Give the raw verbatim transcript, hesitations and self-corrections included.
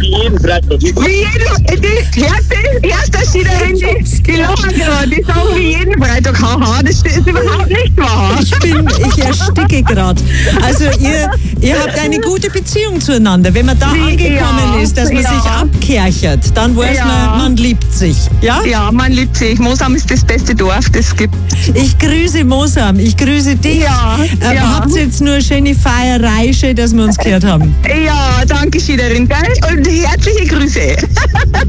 wie jeden Freitag. Wie jeden, die erste, erste Schiederin, die, die lachen gerade, die sagen wie jeden Freitag, haha, das ist überhaupt nicht wahr. Ich bin, ich ersticke gerade. Also ihr, ihr habt eine gute Beziehung zueinander. Wenn man da Wie- angekommen ja, ist, dass man ja. sich abkärchert, dann weiß Ja. man, man liebt sich. Ja? Ja, man liebt sich. Mosam ist das beste Dorf, das es gibt. Ich grüße Mosam, ich grüße dich. Ja, Ähm, ja. Habt ihr jetzt nur eine schöne Feierei, schön, dass wir uns gehört haben. Ja, danke, Schiederin, gell? Und herzliche Grüße.